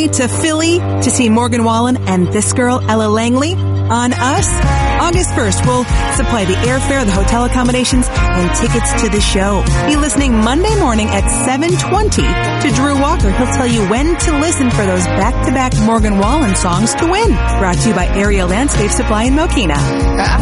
Miami to Philly to see Morgan Wallen and this girl, Ella Langley. On us, August 1st, we'll supply the airfare, the hotel accommodations, and tickets to the show. Be listening Monday morning at 7:20 to Drew Walker. He'll tell you when to listen for those back-to-back Morgan Wallen songs to win. Brought to you by Area Landscape Supply in Mokina.